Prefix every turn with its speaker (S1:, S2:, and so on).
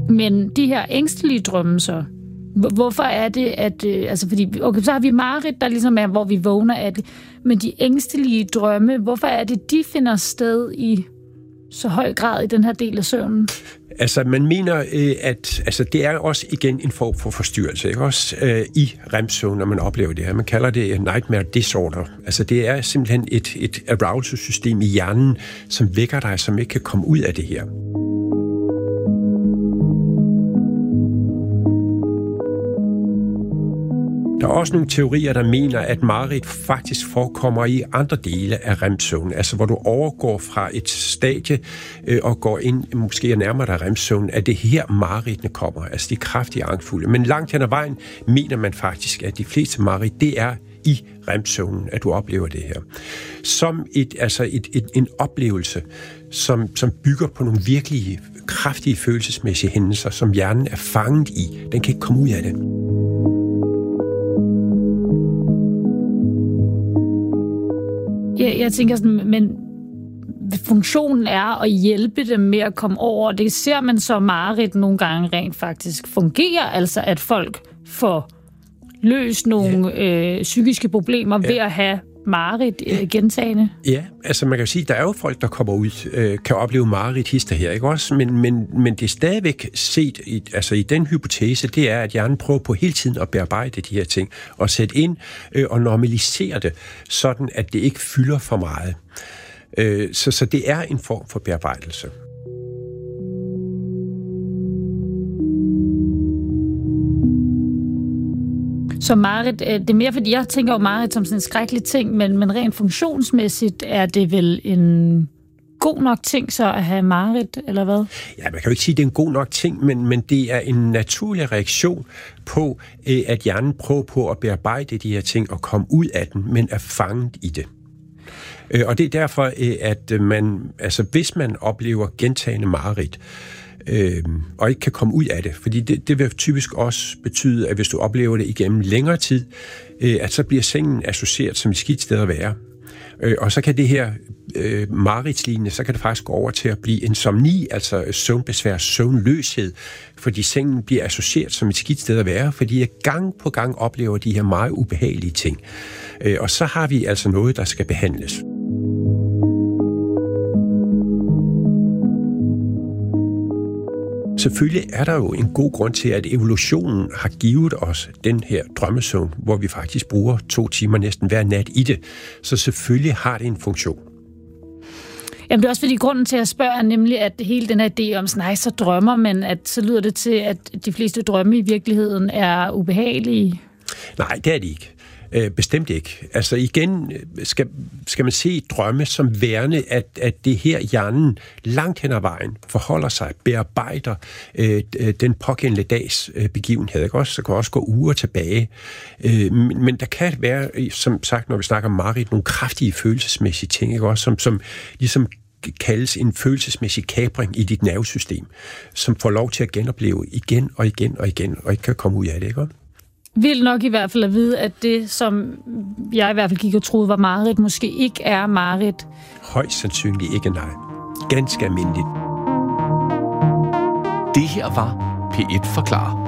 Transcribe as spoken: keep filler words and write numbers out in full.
S1: Men de her ængstelige drømme så, hvorfor er det, at... Altså, fordi, okay, så har vi mareridt, der ligesom er, hvor vi vågner af det. Men de ængstelige drømme, hvorfor er det, de finder sted i så høj grad i den her del af søvnen?
S2: Altså, man mener, at altså, det er også igen en form for forstyrrelse, ikke? Også øh, i rem-søvn, når man oplever det her. Man kalder det nightmare disorder. Altså, det er simpelthen et, et arousal-system i hjernen, som vækker dig, som ikke kan komme ud af det her. Der er også nogle teorier, der mener, at mareridt faktisk forekommer i andre dele af rem-søvn, altså hvor du overgår fra et stadie øh, og går ind, måske nærmere dig rem-søvn, at det her mareridtene kommer, altså de kraftige angstfulde. Men langt hen ad vejen mener man faktisk, at de fleste mareridt, det er i rem-søvnen, at du oplever det her. Som et, altså et, et, en oplevelse, som, som bygger på nogle virkelige, kraftige følelsesmæssige hændelser, som hjernen er fanget i. Den kan ikke komme ud af det.
S1: Jeg, jeg tænker sådan, men funktionen er at hjælpe dem med at komme over. Det ser man så mareridt nogle gange rent faktisk fungerer, altså at folk får løst nogle ja. øh, psykiske problemer ja. ved at have mareridt øh, gentagende.
S2: Ja, altså man kan sige, der er jo folk, der kommer ud, øh, kan opleve mareridt hister her, ikke også? Men, men, men det er stadigvæk set, i, altså i den hypotese, det er, at hjernen prøver på hele tiden at bearbejde de her ting, og sætte ind øh, og normalisere det, sådan at det ikke fylder for meget. Øh, så, så det er en form for bearbejdelse.
S1: Så mareridt, det er mere fordi, jeg tænker jo mareridt som sådan en skrækkelig ting, men, men rent funktionsmæssigt er det vel en god nok ting så at have mareridt, eller hvad?
S2: Ja, man kan jo ikke sige, at det er en god nok ting, men, men det er en naturlig reaktion på, at hjernen prøver på at bearbejde de her ting og komme ud af den, men er fanget i det. Og det er derfor, at man, altså hvis man oplever gentagende mareridt, Øh, og ikke kan komme ud af det. Fordi det, det vil typisk også betyde, at hvis du oplever det igennem længere tid, øh, at så bliver sengen associeret som et skidt sted at være. Øh, og så kan det her øh, mareridtslignende, så kan det faktisk gå over til at blive insomni, altså søvnbesvær, søvnløshed, fordi sengen bliver associeret som et skidt sted at være, fordi jeg gang på gang oplever de her meget ubehagelige ting. Øh, og så har vi altså noget, der skal behandles. Selvfølgelig er der jo en god grund til, at evolutionen har givet os den her drømmesøvn, hvor vi faktisk bruger to timer næsten hver nat i det. Så selvfølgelig har det en funktion.
S1: Jamen det er også fordi grunden til at spørge er nemlig, at hele den her idé om, nej, så drømmer man, at så lyder det til, at de fleste drømme i virkeligheden er ubehagelige.
S2: Nej, det er de ikke. Bestemt ikke. Altså igen skal, skal man se drømme som værende, at, at det her hjernen langt hen ad vejen forholder sig, bearbejder øh, den pågældende dags øh, begivenhed. Ikke? Også, så kan også gå uger tilbage. Øh, men, men der kan være, som sagt, når vi snakker om mareridt, nogle kraftige følelsesmæssige ting, ikke? Også, som, som ligesom kaldes en følelsesmæssig kapring i dit nervesystem, som får lov til at genopleve igen og igen og igen, og ikke kan komme ud af det. Ikke?
S1: Vil nok i hvert fald at vide, at det, som jeg i hvert fald gik og troede var mareridt, måske ikke er mareridt.
S2: Højst sandsynligt ikke, nej. Ganske almindeligt.
S3: Det her var P et forklarer.